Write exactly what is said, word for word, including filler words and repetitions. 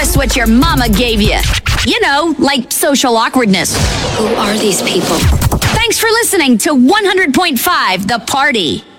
us what your mama gave you. You know, like social awkwardness. Who are these people? Thanks for listening to one hundred point five The Party.